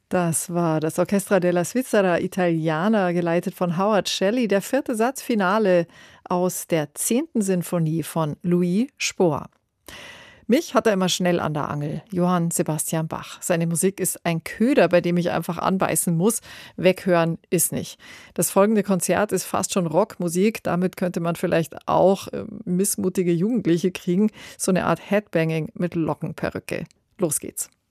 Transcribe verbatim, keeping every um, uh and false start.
Das war das Orchestra della Svizzera Italiana, geleitet von Howard Shelley, der vierte Satz Finale aus der zehnten Sinfonie von Louis Spohr. Mich hat er immer schnell an der Angel, Johann Sebastian Bach. Seine Musik ist ein Köder, bei dem ich einfach anbeißen muss. Weghören ist nicht. Das folgende Konzert ist fast schon Rockmusik. Damit könnte man vielleicht auch äh, missmutige Jugendliche kriegen. So eine Art Headbanging mit Lockenperücke. Los geht's.